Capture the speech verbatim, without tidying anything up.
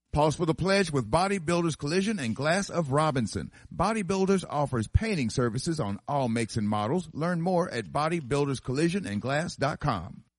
Pause for the pledge with Bodybuilders Collision and Glass of Robinson. Bodybuilders offers painting services on all makes and models. Learn more at bodybuilders collision and glass dot com.